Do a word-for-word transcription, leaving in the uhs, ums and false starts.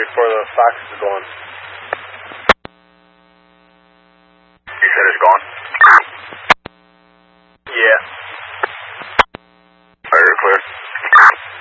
before the fax is going. You said it's gone?